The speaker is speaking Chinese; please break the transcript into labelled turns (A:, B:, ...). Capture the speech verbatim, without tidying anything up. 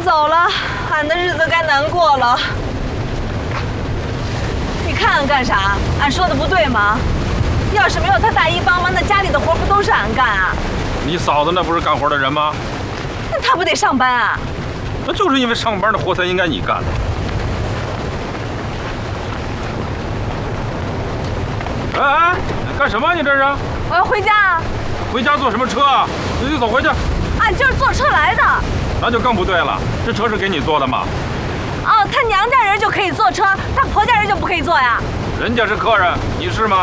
A: 走了，俺的日子该难过了。你看俺干啥？俺说的不对吗？要是没有他大姨帮忙，那家里的活不都是俺干啊？
B: 你嫂子那不是干活的人吗？
A: 那他不得上班啊？
B: 那就是因为上班的活才应该你干的。哎哎，干什么？你这是？
A: 我要回家啊！
B: 回家坐什么车啊？你就走回去。
A: 俺就是坐车来的。
B: 那就更不对了，这车是给你坐的吗？
A: 哦，他娘家人就可以坐车，他婆家人就不可以坐呀？
B: 人家是客人，你是吗？